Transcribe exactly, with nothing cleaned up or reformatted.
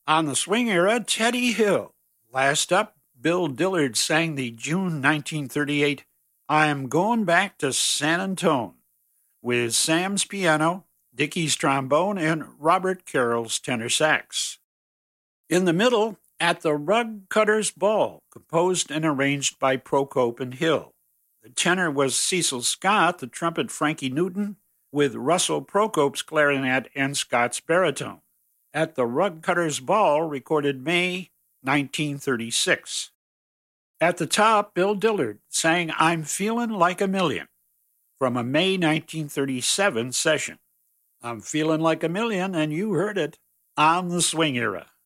On the swing era, Teddy Hill. Last up, Bill Dillard sang the June nineteen thirty-eight I'm Going Back to San Antone with Sam's piano, Dickey's trombone, and Robert Carroll's tenor sax. In the middle, At the Rug Cutter's Ball, composed and arranged by Procope and Hill. The tenor was Cecil Scott, the trumpet Frankie Newton, with Russell Procope's clarinet and Scott's baritone. At the Rug Cutter's Ball, recorded May nineteen thirty-six. At the top, Bill Dillard sang I'm Feelin' Like a Million from a May nineteen thirty-seven session. I'm feelin' like a million, and you heard it on the swing era.